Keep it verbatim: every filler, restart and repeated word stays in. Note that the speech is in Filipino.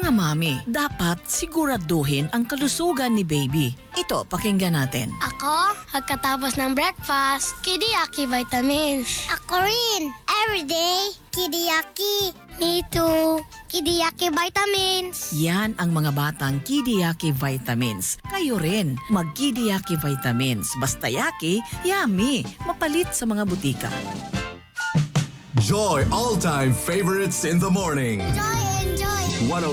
Mga mami, dapat siguraduhin ang kalusugan ni baby. Ito, pakinggan natin. Ako, pagkatapos ng breakfast, Kidiyaki vitamins. Ako rin, everyday, Kidiyaki. Me too, Kidiyaki vitamins. Yan ang mga batang Kidiyaki vitamins. Kayo rin, mag-Kidiyaki vitamins. Basta yaki, yummy. Mapalit sa mga butika. Joy all-time favorites in the morning. Enjoy, enjoy.